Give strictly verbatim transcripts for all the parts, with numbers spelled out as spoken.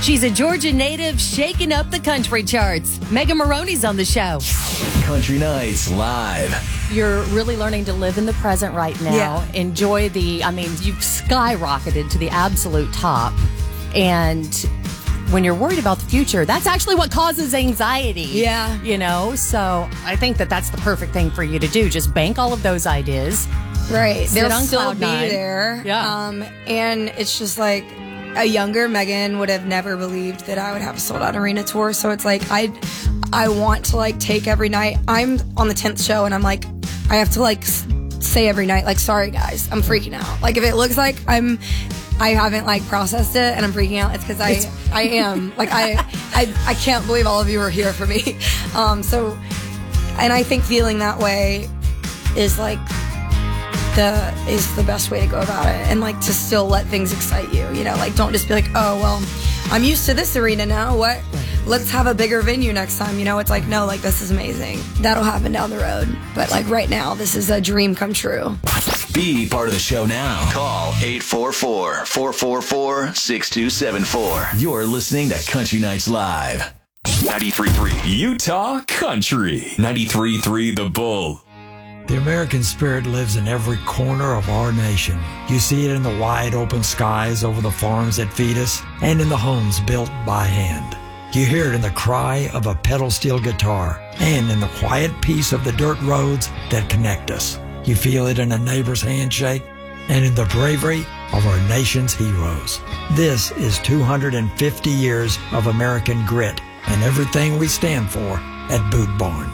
She's a Georgia native shaking up the country charts. Megan Maroney's on the show. Country Nights Live. You're really learning to live in the present right now. Yeah. Enjoy the, I mean, you've skyrocketed to the absolute top. And when you're worried about the future, that's actually what causes anxiety. Yeah. You know, so I think that that's the perfect thing for you to do. Just bank all of those ideas. Right. Sit They'll on still cloud be nine. there. Yeah. Um, and it's just like a younger Megan would have never believed that I would have a sold out arena tour. So it's like, I, I want to like take every night. I'm on the tenth show and I'm like, I have to like s- say every night, like, sorry guys, I'm freaking out. Like if it looks like I'm, I haven't like processed it and I'm freaking out, it's because I, I am like, I, I, I can't believe all of you are here for me. Um, so, and I think feeling that way is like, the is the best way to go about it, and like to still let things excite you, you know, like don't just be like, oh well, I'm used to this arena now, what, let's have a bigger venue next time, you know. It's like, no, like this is amazing, that'll happen down the road, but like right now this is a dream come true. Be part of the show now. Call eight four four, four four four, six two seven four. You're listening to Country Nights Live. ninety-three point three Utah Country. ninety-three point three The Bull. The American spirit lives in every corner of our nation. You see it in the wide open skies over the farms that feed us and in the homes built by hand. You hear it in the cry of a pedal steel guitar and in the quiet peace of the dirt roads that connect us. You feel it in a neighbor's handshake and in the bravery of our nation's heroes. This is two hundred fifty years of American grit and everything we stand for at Boot Barn.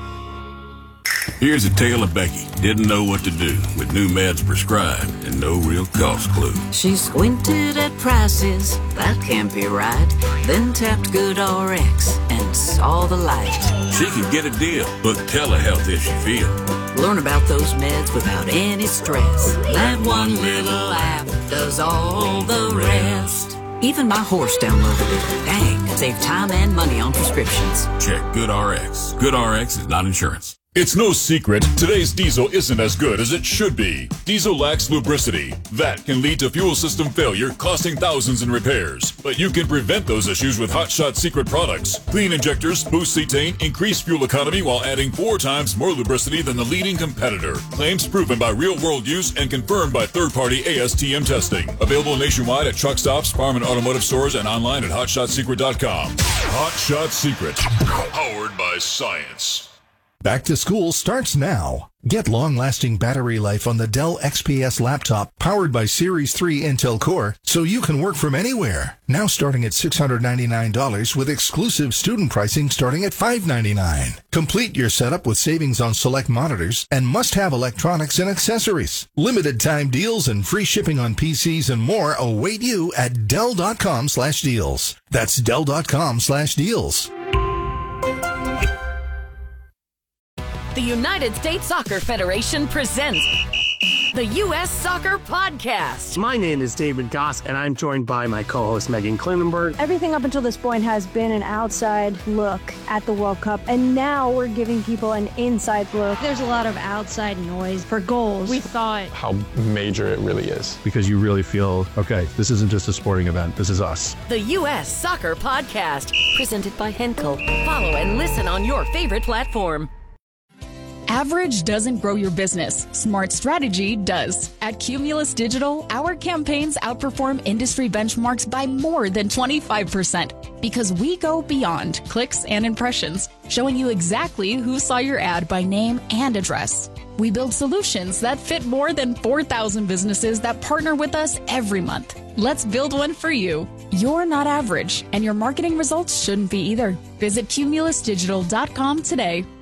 Here's a tale of Becky. Didn't know what to do with new meds prescribed and no real cost clue. She squinted at prices, that can't be right. Then tapped GoodRx and saw the light. She can get a deal, book telehealth if she feels. Learn about those meds without any stress. That one little app does all the rest. Even my horse downloaded it. Dang, save time and money on prescriptions. Check GoodRx. GoodRx is not insurance. It's no secret, today's diesel isn't as good as it should be. Diesel lacks lubricity. That can lead to fuel system failure, costing thousands in repairs. But you can prevent those issues with Hot Shot Secret products. Clean injectors, boost cetane, increase fuel economy while adding four times more lubricity than the leading competitor. Claims proven by real-world use and confirmed by third-party A S T M testing. Available nationwide at truck stops, farm and automotive stores, and online at hot shot secret dot com. Hot Shot Secret, powered by science. Back to school starts now. Get long-lasting battery life on the Dell X P S laptop powered by Series three Intel Core so you can work from anywhere. Now starting at six hundred ninety-nine dollars with exclusive student pricing starting at five hundred ninety-nine dollars. Complete your setup with savings on select monitors and must-have electronics and accessories. Limited time deals and free shipping on P Cs and more await you at Dell dot com slash deals. That's Dell dot com slash deals. The United States Soccer Federation presents the U S Soccer Podcast. My name is David Goss, and I'm joined by my co-host Megan Klinenberg. Everything up until this point has been an outside look at the World Cup, and now we're giving people an inside look. There's a lot of outside noise for goals. We thought how major it really is. Because you really feel, okay, this isn't just a sporting event, this is us. The U S Soccer Podcast, presented by Henkel. Follow and listen on your favorite platform. Average doesn't grow your business. Smart strategy does. At Cumulus Digital, our campaigns outperform industry benchmarks by more than twenty-five percent because we go beyond clicks and impressions, showing you exactly who saw your ad by name and address. We build solutions that fit more than four thousand businesses that partner with us every month. Let's build one for you. You're not average, and your marketing results shouldn't be either. Visit cumulus digital dot com today.